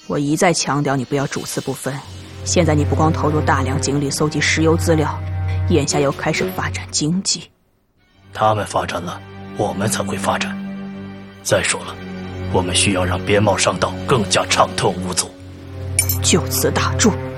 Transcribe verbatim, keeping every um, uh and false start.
我一再强调你不要主次不分。现在你不光投入大量精力搜集石油资料，眼下又开始发展经济。 他们发展了，我们才会发展。再说了，我们需要让边贸商道更加畅通无阻。 就此打住。